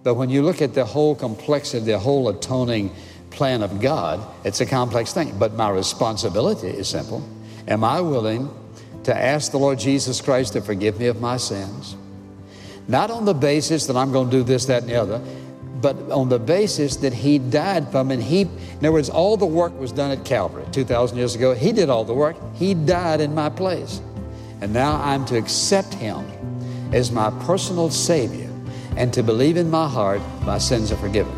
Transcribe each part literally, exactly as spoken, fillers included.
But when you look at the whole complexity, the whole atoning plan of God, it's a complex thing. But my responsibility is simple. Am I willing to ask the Lord Jesus Christ to forgive me of my sins? Not on the basis that I'm going to do this, that, and the other, but on the basis that He died for me. And He, in other words, all the work was done at Calvary two thousand years ago. He did all the work. He died in my place. And now I'm to accept Him as my personal Savior and to believe in my heart my sins are forgiven.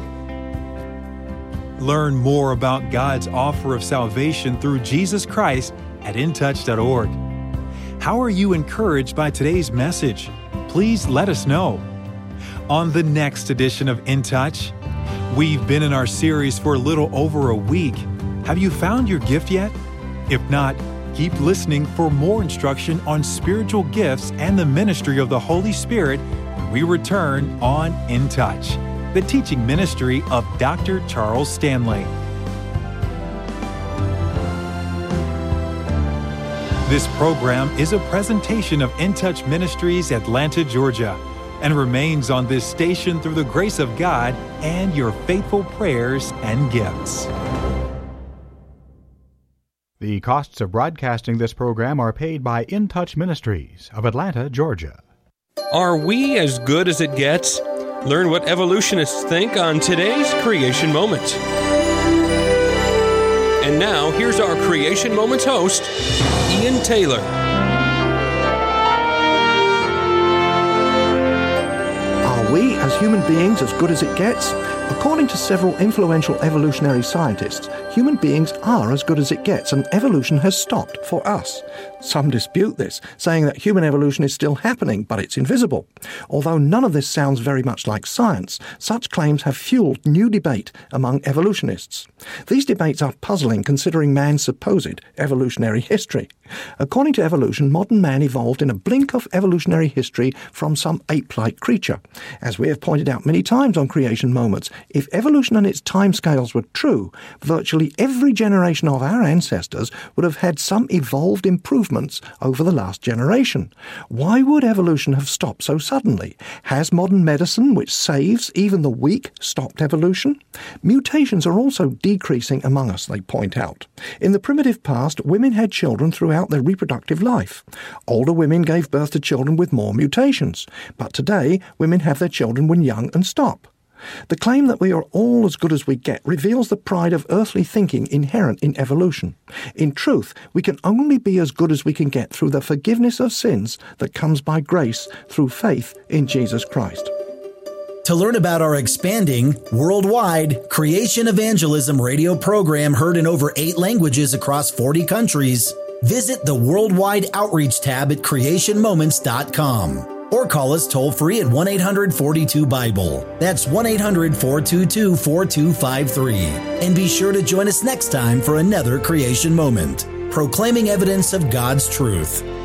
Learn more about God's offer of salvation through Jesus Christ at in touch dot org. How are you encouraged by today's message? Please let us know. On the next edition of In Touch, we've been in our series for a little over a week. Have you found your gift yet? If not, keep listening for more instruction on spiritual gifts and the ministry of the Holy Spirit when we return on In Touch, the teaching ministry of Doctor Charles Stanley. This program is a presentation of In Touch Ministries, Atlanta, Georgia, and remains on this station through the grace of God and your faithful prayers and gifts. The costs of broadcasting this program are paid by In Touch Ministries of Atlanta, Georgia. Are we as good as it gets? Learn what evolutionists think on today's Creation Moment. And now, here's our Creation Moments host, Ian Taylor. Are we, as human beings, as good as it gets? According to several influential evolutionary scientists, human beings are as good as it gets, and evolution has stopped for us. Some dispute this, saying that human evolution is still happening, but it's invisible. Although none of this sounds very much like science, such claims have fueled new debate among evolutionists. These debates are puzzling considering man's supposed evolutionary history. According to evolution, modern man evolved in a blink of evolutionary history from some ape-like creature. As we have pointed out many times on Creation Moments, if evolution and its timescales were true, virtually every generation of our ancestors would have had some evolved improvements over the last generation. Why would evolution have stopped so suddenly? Has modern medicine, which saves even the weak, stopped evolution? Mutations are also decreasing among us, they point out. In the primitive past, women had children throughout their reproductive life. Older women gave birth to children with more mutations, but today women have their children when young and stop. The claim that we are all as good as we get reveals the pride of earthly thinking inherent in evolution. In truth, we can only be as good as we can get through the forgiveness of sins that comes by grace through faith in Jesus Christ. To learn about our expanding, worldwide Creation Evangelism radio program heard in over eight languages across forty countries, visit the Worldwide Outreach tab at creation moments dot com. Or call us toll-free at one eight hundred four two Bible. That's one eight hundred four two two four two five three. And be sure to join us next time for another Creation Moment, proclaiming evidence of God's truth.